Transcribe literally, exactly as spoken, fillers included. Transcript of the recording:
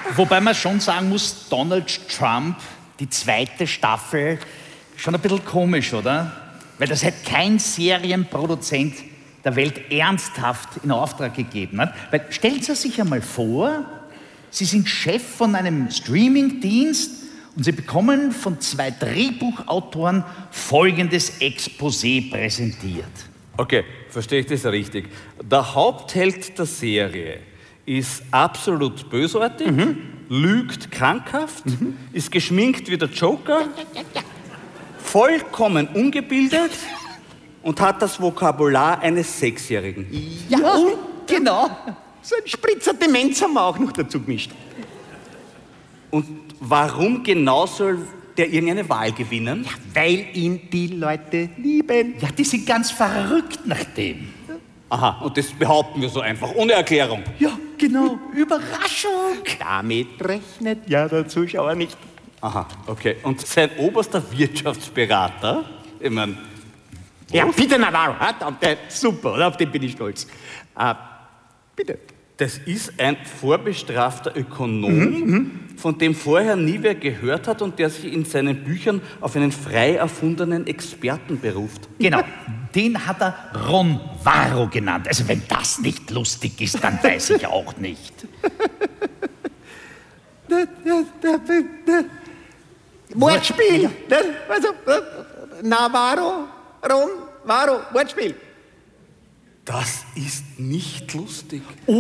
Wobei man schon sagen muss, Donald Trump, die zweite Staffel, schon ein bisschen komisch, oder? Weil das hätte kein Serienproduzent der Welt ernsthaft in Auftrag gegeben hat. Weil stellen Sie sich einmal vor, Sie sind Chef von einem Streamingdienst und Sie bekommen von zwei Drehbuchautoren folgendes Exposé präsentiert. Okay, verstehe ich das richtig? Der Hauptheld der Serie ist absolut bösartig, mhm. lügt krankhaft, mhm. ist geschminkt wie der Joker, vollkommen ungebildet und hat das Vokabular eines Sechsjährigen. Ja, und genau. So ein Spritzer Demenz haben wir auch noch dazu gemischt. Und warum genau soll der irgendeine Wahl gewinnen? Ja, weil ihn die Leute lieben. Ja, die sind ganz verrückt nach dem. Aha, und das behaupten wir so einfach, ohne Erklärung. Ja, genau. Überraschung. Damit rechnet ja der Zuschauer nicht. Aha, okay. Und sein oberster Wirtschaftsberater, ich meine... Ja, Peter Navarro, super, oder? Auf den bin ich stolz. Äh, bitte. Das ist ein vorbestrafter Ökonom, mhm, von dem vorher nie wer gehört hat und der sich in seinen Büchern auf einen frei erfundenen Experten beruft. Genau, den hat er Ron Varro genannt. Also wenn das nicht lustig ist, dann weiß ich auch nicht. Wortspiel! Also, Navarro, Ron, Varro, Wortspiel. Das ist nicht lustig.